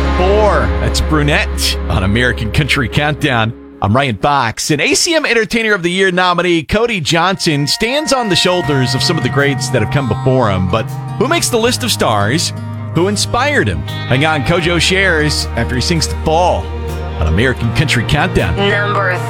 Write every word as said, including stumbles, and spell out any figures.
four. That's Brunette on American Country Countdown. I'm Ryan Fox. And A C M Entertainer of the Year nominee Cody Johnson stands on the shoulders of some of the greats that have come before him. But who makes the list of stars? Who inspired him? Hang on, Kojo shares after he sings The Fall on American Country Countdown. Number